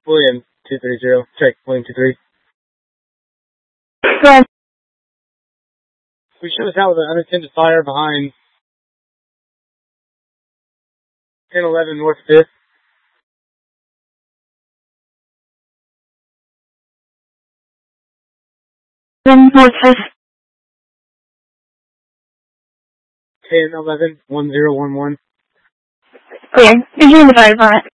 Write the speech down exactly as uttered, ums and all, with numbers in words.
William, two three zero. Check, William two three. Go ahead. We should have out with an unattended fire behind ten eleven North fifth. North fifth. ten eleven one zero one one. Clear. You're doing the fire department.